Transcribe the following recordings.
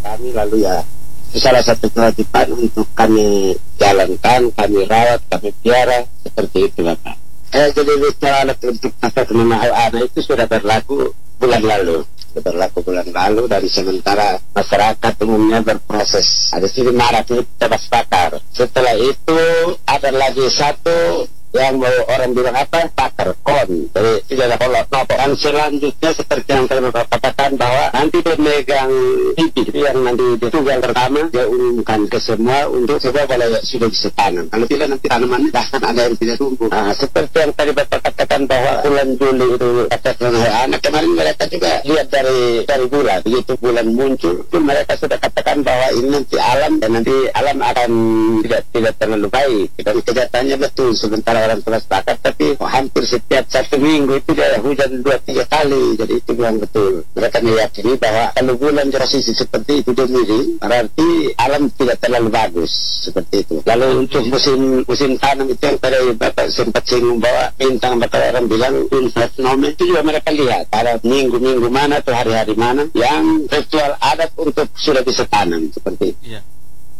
kami, lalu ya itu salah satu kewajiban untuk kami jalankan, kami rawat, kami piara, seperti itu Bapak. Jadi bicara alat untuk tata kelola anak itu sudah berlaku bulan lalu. Dan sementara masyarakat umumnya berproses. Ada sini marak itu tebas bakar. Setelah itu ada lagi satu yang mau orang bilang apa, bakar kon. Jadi tidak ada kolot nopo. Dan selanjutnya seperti yang saya katakan bahwa nanti pemegang titik yang nanti ditugas pertama dia umumkan ke semua untuk semua kalau sudah bisa tanam. Kalau tidak nanti tanaman bahkan ada yang tidak tumbuh. Seperti yang tadi Bapak katakan bahwa bulan Juli itu katakan anak kemarin mereka juga lihat dari bulan. Begitu bulan muncul itu mereka sudah katakan bahwa ini nanti alam dan nanti alam akan tidak terlalu baik. Dan kenyataannya betul sementara orang tua sepakat, tapi hampir setiap 1 minggu itu dia hujan 2-3 kali. Jadi itu yang betul. Mereka meyakini bahwa kalau bulan posisi seperti itu demiring, berarti alam tidak terlalu bagus seperti itu. Lalu untuk musim tanam itu yang tadi Bapak sempat singgung bahwa bintang bakal orang bilang nomen itu juga mereka lihat pada minggu-minggu mana atau hari-hari mana yang ritual adat untuk sudah bisa tanam seperti itu. Iya.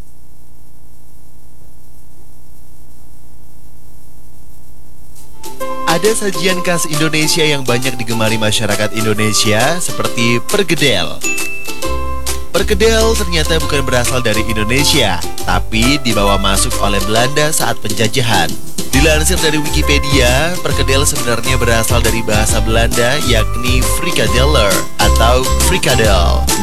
Ada sajian khas Indonesia yang banyak digemari masyarakat Indonesia seperti perkedel. Perkedel ternyata bukan berasal dari Indonesia, tapi dibawa masuk oleh Belanda saat penjajahan. Dilansir dari Wikipedia, perkedel sebenarnya berasal dari bahasa Belanda yakni frikadeler atau frikadel.